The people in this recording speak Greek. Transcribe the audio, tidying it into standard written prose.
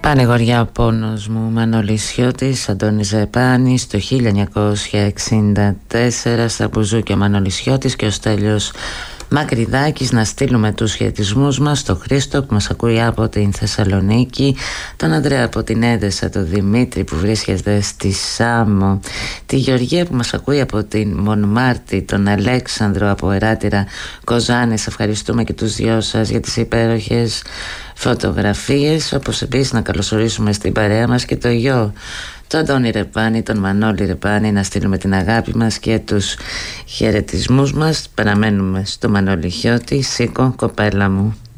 Πανηγοριά πόνος μου, Μανώλης Χιώτης, Αντώνης Ζεπάνης, το 1964, στα μπουζούκια Μανώλης Χιώτης και ο Στέλιος Μακρυδάκης. Να στείλουμε τους χαιρετισμούς μας στο Χρήστο που μας ακούει από την Θεσσαλονίκη, τον Ανδρέα από την Έδεσα, τον Δημήτρη που βρίσκεται στη Σάμο, τη Γεωργία που μας ακούει από την Μονμάρτη, τον Αλέξανδρο από Εράτηρα Κοζάνης. Ευχαριστούμε και τους δυο σας για τις υπέροχες φωτογραφίες, όπως επίσης να καλωσορίσουμε στην παρέα μας και το γιο, τον Αντώνη Ρεπάνη, τον Μανώλη Ρεπάνη, να στείλουμε την αγάπη μας και τους χαιρετισμούς μας. Παραμένουμε στο Μανώλη Χιώτη. Σήκω κοπέλα μου.